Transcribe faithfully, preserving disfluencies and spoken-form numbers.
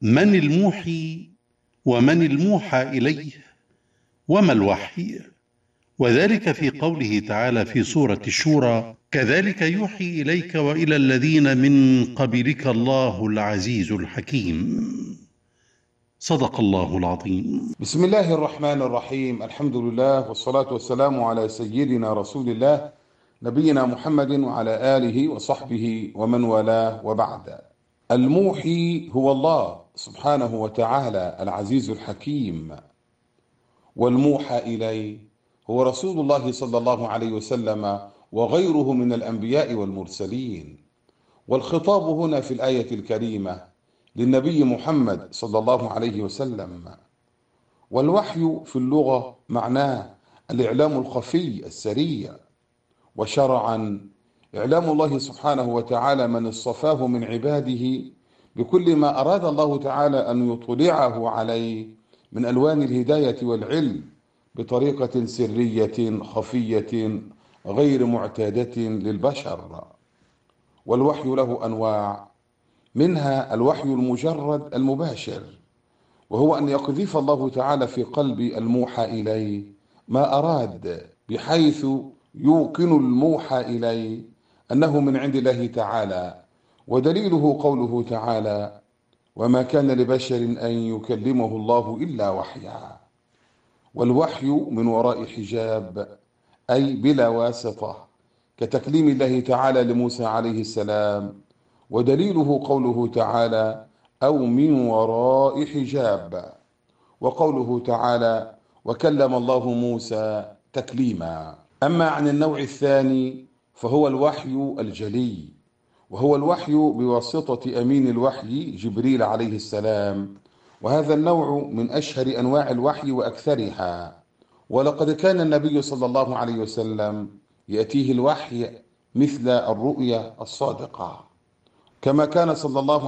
من الموحي ومن الموحى إليه وما الوحي؟ وذلك في قوله تعالى في سورة الشورى: كذلك يوحي إليك وإلى الذين من قبلك الله العزيز الحكيم. صدق الله العظيم. بسم الله الرحمن الرحيم. الحمد لله والصلاة والسلام على سيدنا رسول الله نبينا محمد وعلى آله وصحبه ومن والاه، وبعد. الموحي هو الله سبحانه وتعالى العزيز الحكيم، والموحى إليه هو رسول الله صلى الله عليه وسلم وغيره من الأنبياء والمرسلين. والخطاب هنا في الآية الكريمة للنبي محمد صلى الله عليه وسلم. والوحي في اللغة معناه الإعلام الخفي السريع، وشرعا إعلام الله سبحانه وتعالى من اصطفاه من عباده بكل ما أراد الله تعالى أن يطلعه عليه من ألوان الهداية والعلم بطريقة سرية خفية غير معتادة للبشر. والوحي له أنواع، منها الوحي المجرد المباشر، وهو أن يقذف الله تعالى في قلب الموحى إليه ما أراد، بحيث يوقن الموحى إليه أنه من عند الله تعالى. ودليله قوله تعالى: وما كان لبشر أن يكلمه الله إلا وحيا. والوحي من وراء حجاب، أي بلا واسطة، كتكليم الله تعالى لموسى عليه السلام. ودليله قوله تعالى: أو من وراء حجاب. وقوله تعالى: وكلم الله موسى تكليما. أما عن النوع الثاني فهو الوحي الجلي، وهو الوحي بواسطة أمين الوحي جبريل عليه السلام، وهذا النوع من أشهر أنواع الوحي وأكثرها. ولقد كان النبي صلى الله عليه وسلم يأتيه الوحي مثل الرؤيا الصادقة، كما كان صلى الله